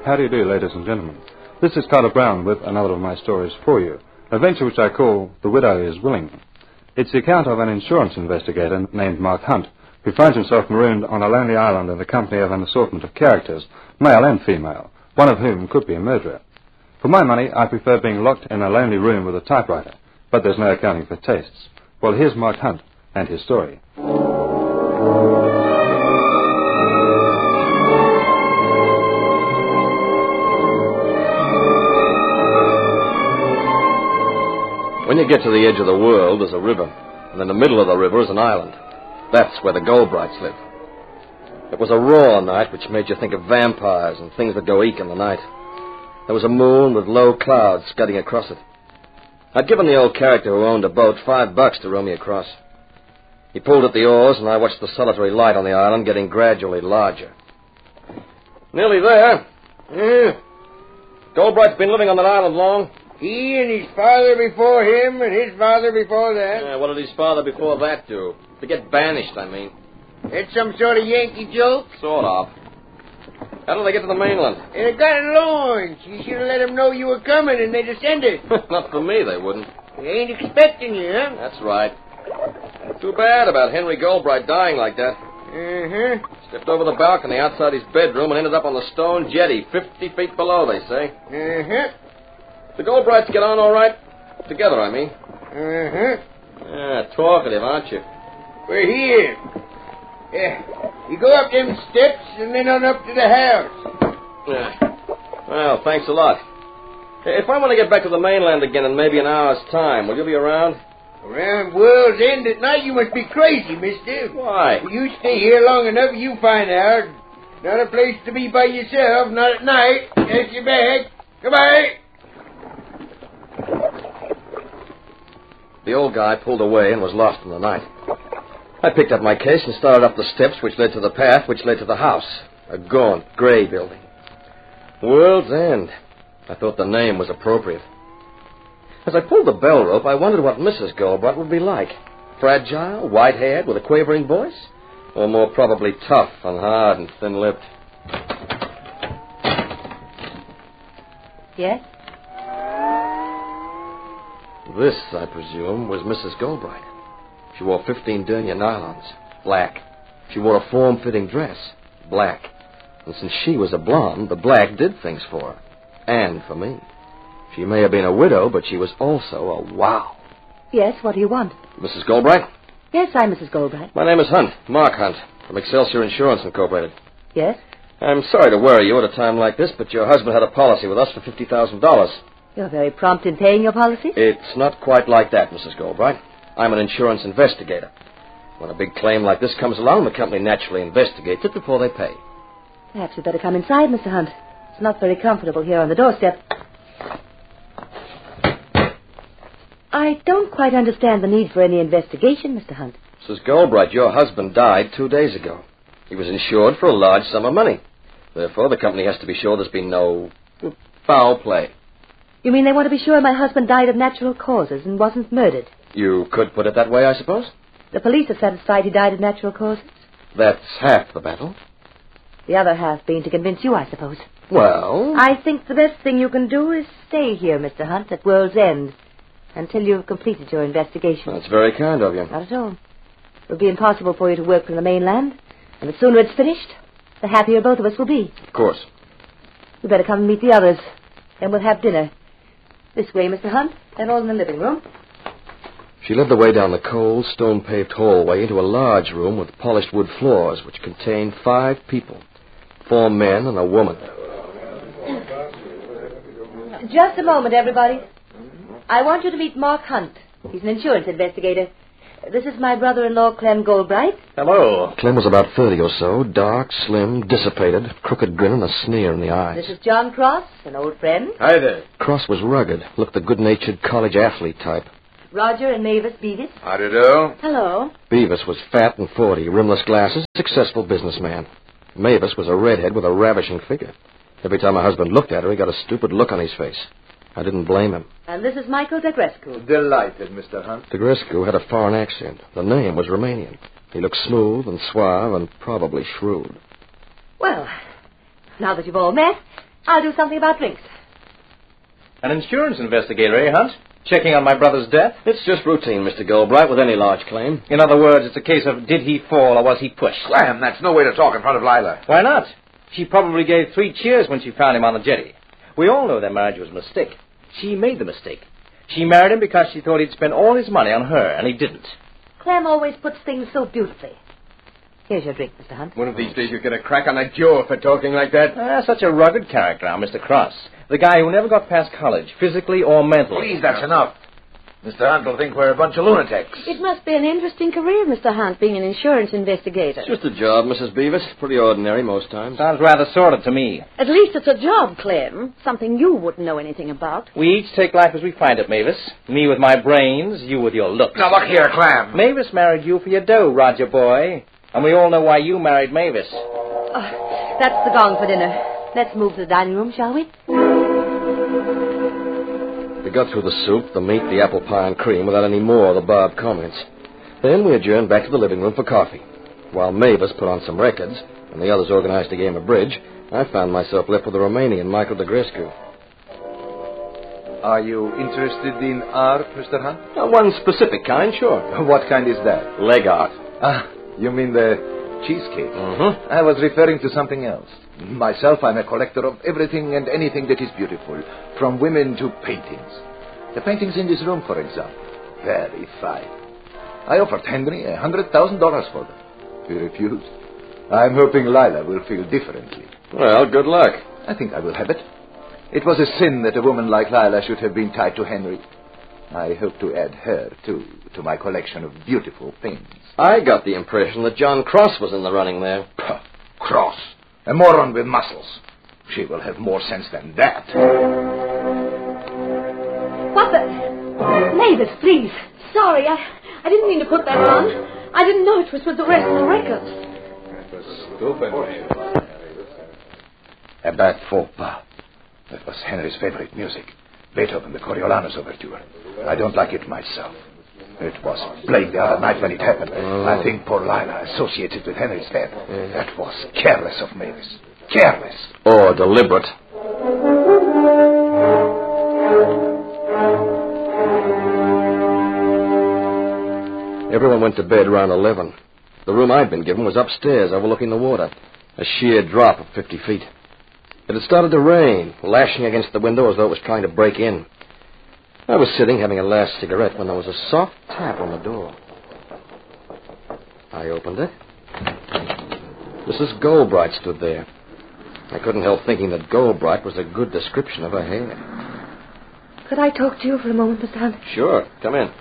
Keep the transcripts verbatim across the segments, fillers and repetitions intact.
How do you do, ladies and gentlemen? This is Carter Brown with another of my stories for you, a venture which I call The Widow is Willing. It's the account of an insurance investigator named Mark Hunt, who finds himself marooned on a lonely island in the company of an assortment of characters, male and female, one of whom could be a murderer. For my money, I prefer being locked in a lonely room with a typewriter, but there's no accounting for tastes. Well, here's Mark Hunt and his story. When you get to the edge of the world, there's a river, and in the middle of the river is an island. That's where the Goldbrights live. It was a raw night, which made you think of vampires and things that go eek in the night. There was a moon with low clouds scudding across it. I'd given the old character who owned a boat five bucks to row me across. He pulled at the oars, and I watched the solitary light on the island getting gradually larger. Nearly there. Yeah. Goldbright's been living on that island long. He and his father before him and his father before that. Yeah, what did his father before that do? To get banished, I mean. That's some sort of Yankee joke? Sort of. How did they get to the mainland? They got a launch. You should have let them know you were coming and they descended. Not for me, they wouldn't. They ain't expecting you, huh? That's right. Too bad about Henry Goldbright dying like that. Uh-huh. Stepped over the balcony outside his bedroom and ended up on the stone jetty, fifty feet below, they say. Uh-huh. The Goldbrights get on all right? Together, I mean. Uh-huh. Yeah, talkative, aren't you? We're here. Yeah. You go up them steps and then on up to the house. Yeah. Well, thanks a lot. If I want to get back to the mainland again in maybe an hour's time, will you be around? Around World's End at night? You must be crazy, mister. Why? You stay here long enough, you find out. Not a place to be by yourself, not at night. Take your bag. Goodbye. The old guy pulled away and was lost in the night. I picked up my case and started up the steps which led to the path which led to the house. A gaunt, gray building. World's End. I thought the name was appropriate. As I pulled the bell rope, I wondered what Missus Goldbright would be like. Fragile, white-haired, with a quavering voice? Or more probably tough and hard and thin-lipped? Yes? This, I presume, was Missus Goldbright. She wore fifteen denier nylons, black. She wore a form-fitting dress, black. And since she was a blonde, the black did things for her. And for me. She may have been a widow, but she was also a wow. Yes, what do you want? Missus Goldbright? Yes, I'm Missus Goldbright. My name is Hunt, Mark Hunt, from Excelsior Insurance Incorporated. Yes? I'm sorry to worry you at a time like this, but your husband had a policy with us for fifty thousand dollars. You're very prompt in paying your policy? It's not quite like that, Missus Goldbright. I'm an insurance investigator. When a big claim like this comes along, the company naturally investigates it before they pay. Perhaps you'd better come inside, Mister Hunt. It's not very comfortable here on the doorstep. I don't quite understand the need for any investigation, Mister Hunt. Missus Goldbright, your husband died two days ago. He was insured for a large sum of money. Therefore, the company has to be sure there's been no foul play. You mean they want to be sure my husband died of natural causes and wasn't murdered? You could put it that way, I suppose. The police are satisfied he died of natural causes. That's half the battle. The other half being to convince you, I suppose. Well... I think the best thing you can do is stay here, Mister Hunt, at World's End, until you've completed your investigation. That's very kind of you. Not at all. It will be impossible for you to work from the mainland, and the sooner it's finished, the happier both of us will be. Of course. You'd better come and meet the others, then we'll have dinner. This way, Mister Hunt. They're all in the living room. She led the way down the cold, stone-paved hallway into a large room with polished wood floors, which contained five people. Four men and a woman. Just a moment, everybody. I want you to meet Mark Hunt. He's an insurance investigator. This is my brother-in-law, Clem Goldbright. Hello. Clem was about thirty or so, dark, slim, dissipated, crooked grin and a sneer in the eyes. This is John Cross, an old friend. Hi there. Cross was rugged, looked the good-natured college athlete type. Roger and Mavis Beavis. How do you do? Hello. Beavis was fat and forty, rimless glasses, successful businessman. Mavis was a redhead with a ravishing figure. Every time her husband looked at her, he got a stupid look on his face. I didn't blame him. And this is Michael Degrescu. Delighted, Mister Hunt. Degrescu had a foreign accent. The name was Romanian. He looked smooth and suave and probably shrewd. Well, now that you've all met, I'll do something about drinks. An insurance investigator, eh, Hunt? Checking on my brother's death? It's just routine, Mister Goldbright, with any large claim. In other words, it's a case of did he fall or was he pushed? Clem, that's no way to talk in front of Lila. Why not? She probably gave three cheers when she found him on the jetty. We all know their marriage was a mistake. She made the mistake. She married him because she thought he'd spend all his money on her, and he didn't. Clem always puts things so beautifully. Here's your drink, Mister Hunt. One of these days you'll get a crack on that jaw for talking like that. Ah, such a rugged character, our Mister Cross. The guy who never got past college, physically or mentally. Please, that's enough. Mister Hunt will think we're a bunch of lunatics. It must be an interesting career, Mister Hunt, being an insurance investigator. It's just a job, Missus Beavis. Pretty ordinary most times. Sounds rather sordid to me. At least it's a job, Clem. Something you wouldn't know anything about. We each take life as we find it, Mavis. Me with my brains, you with your looks. Now, look here, Clem. Mavis married you for your dough, Roger boy. And we all know why you married Mavis. Oh, that's the gong for dinner. Let's move to the dining room, shall we? We got through the soup, the meat, the apple pie and cream without any more of the barbed comments. Then we adjourned back to the living room for coffee. While Mavis put on some records and the others organized a game of bridge, I found myself left with the Romanian, Michael Degrescu. Are you interested in art, Mister Hunt? Uh, one specific kind, sure. What kind is that? Leg art. Ah, you mean the cheesecake? Mm-hmm. I was referring to something else. Myself, I'm a collector of everything and anything that is beautiful, from women to paintings. The paintings in this room, for example, very fine. I offered Henry a hundred thousand dollars for them. He refused. I'm hoping Lila will feel differently. Well, good luck. I think I will have it. It was a sin that a woman like Lila should have been tied to Henry. I hope to add her, too, to my collection of beautiful things. I got the impression that John Cross was in the running there. Puh, Cross. A moron with muscles. She will have more sense than that. What the... Mavis, please. Sorry, I, I didn't mean to put that on. I didn't know it was with the rest of the records. A bad faux pas. That was Henry's favorite music. Beethoven, the Coriolanus Overture. I don't like it myself. It was played the other night when it happened. Oh. I think poor Lila associated with Henry's death. That was careless of Mavis. Careless. Or deliberate. Everyone went to bed around eleven. The room I'd been given was upstairs overlooking the water. A sheer drop of fifty feet. It had started to rain, lashing against the window as though it was trying to break in. I was sitting having a last cigarette when there was a soft tap on the door. I opened it. Missus Goldbright stood there. I couldn't help thinking that Goldbright was a good description of her hair. Could I talk to you for a moment, Mister Hunt? Sure. Come in.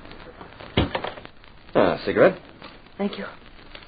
Ah, cigarette? Thank you.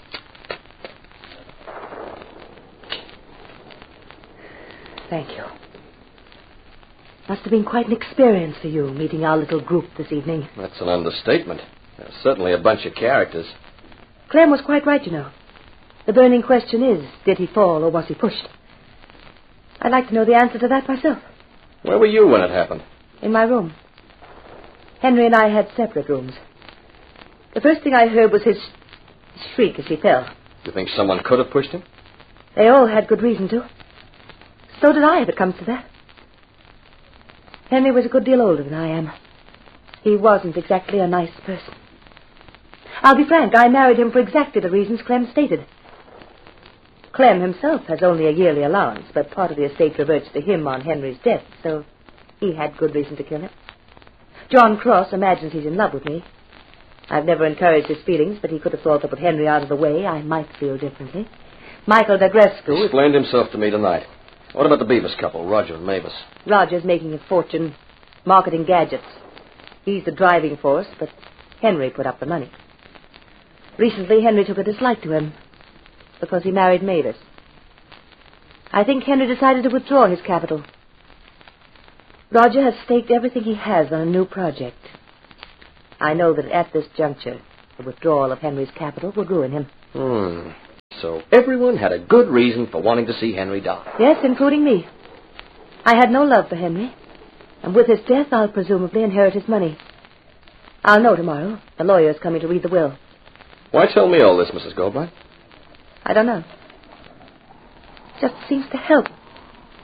Thank you. Must have been quite an experience for you, meeting our little group this evening. That's an understatement. There's certainly a bunch of characters. Clem was quite right, you know. The burning question is, did he fall or was he pushed? I'd like to know the answer to that myself. Where were you when it happened? In my room. Henry and I had separate rooms. The first thing I heard was his shriek as he fell. You think someone could have pushed him? They all had good reason to. So did I, if it comes to that. Henry was a good deal older than I am. He wasn't exactly a nice person. I'll be frank, I married him for exactly the reasons Clem stated. Clem himself has only a yearly allowance, but part of the estate reverts to him on Henry's death, so he had good reason to kill him. John Cross imagines he's in love with me. I've never encouraged his feelings, but he could have thought that with Henry out of the way, I might feel differently. Michael Degrescu... Explained himself to me tonight. What about the Beavis couple, Roger and Mavis? Roger's making a fortune marketing gadgets. He's the driving force, but Henry put up the money. Recently, Henry took a dislike to him because he married Mavis. I think Henry decided to withdraw his capital. Roger has staked everything he has on a new project. I know that at this juncture, the withdrawal of Henry's capital would ruin him. Hmm. So everyone had a good reason for wanting to see Henry die. Yes, including me. I had no love for Henry, and with his death, I'll presumably inherit his money. I'll know tomorrow. The lawyer's coming to read the will. Why tell me all this, Missus Goldbright? I don't know. Just seems to help.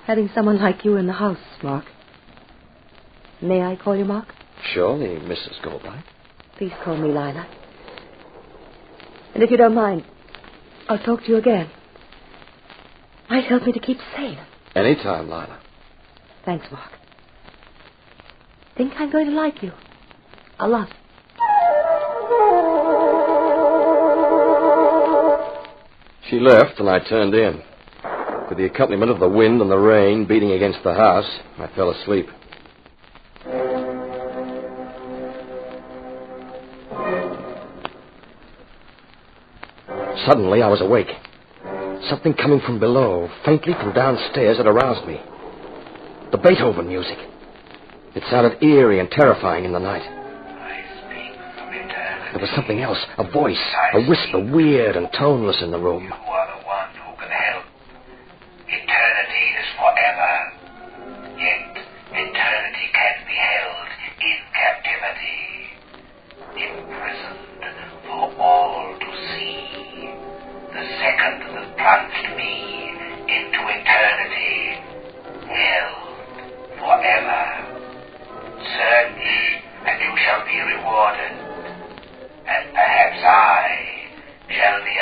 having someone like you in the house, Mark. May I call you Mark? Surely, Missus Goldbright. Please call me Lila. And if you don't mind, I'll talk to you again. Might help me to keep sane. Anytime, Lila. Thanks, Mark. Think I'm going to like you. A lot. She left, and I turned in. With the accompaniment of the wind and the rain beating against the house, I fell asleep. Suddenly, I was awake. Something coming from below, faintly from downstairs, had aroused me. The Beethoven music. It sounded eerie and terrifying in the night. There was something else, a voice, a whisper, weird and toneless in the room. You are the one who can help. Eternity is forever. Yet, eternity can be held in captivity. Imprisoned for all to see. The second that plunged me into eternity. Held forever. Search, and you shall be rewarded. And perhaps I shall be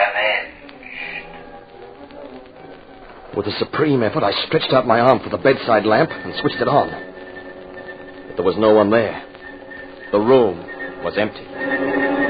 avenged. With a supreme effort, I stretched out my arm for the bedside lamp and switched it on. But there was no one there. The room was empty.